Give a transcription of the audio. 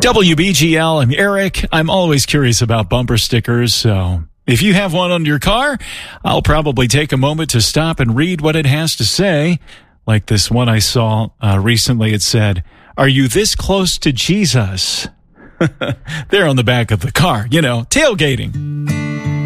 WBGL, I'm Eric. I'm always curious about bumper stickers, so if you have one on your car, I'll probably take a moment to stop and read what it has to say. Like this one I saw recently, it said, "Are you this close to Jesus?" There on the back of the car, tailgating.